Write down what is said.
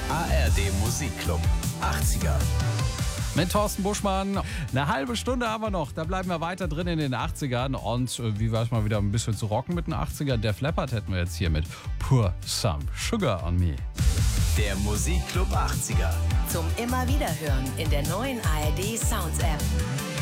ARD Musikclub 80er. Mit Thorsten Buschmann. Eine halbe Stunde haben wir noch. Da bleiben wir weiter drin in den 80ern. Und wie war es mal wieder ein bisschen zu rocken mit den 80ern? Def Leppard hätten wir jetzt hier mit Pour Some Sugar on Me. Der Musikclub 80er. Zum immer wieder hören in der neuen ARD Sounds App.